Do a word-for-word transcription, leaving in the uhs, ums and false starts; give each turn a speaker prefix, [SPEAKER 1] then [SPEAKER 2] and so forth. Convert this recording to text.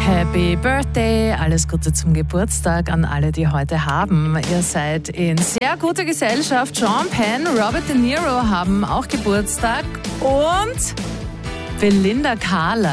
[SPEAKER 1] Happy Birthday, alles Gute zum Geburtstag an alle, die heute haben. Ihr seid in sehr guter Gesellschaft. Sean Penn, Robert De Niro haben auch Geburtstag und Belinda Carlisle.